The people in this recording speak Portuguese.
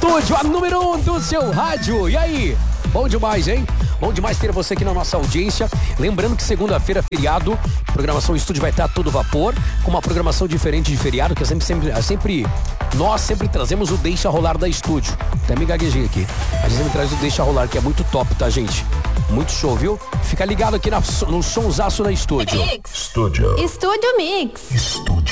Estúdio, a número 1 do seu rádio. E aí? Bom demais, hein? Bom demais ter você aqui na nossa audiência. Lembrando que segunda-feira, feriado, a programação Estúdio vai estar a todo vapor, com uma programação diferente de feriado, que nós sempre trazemos o Deixa Rolar da Estúdio. Até me gaguejei aqui. A gente sempre traz o Deixa Rolar, que é muito top, tá, gente? Muito show, viu? Fica ligado aqui no sonsaço da Estúdio. Estúdio Mix.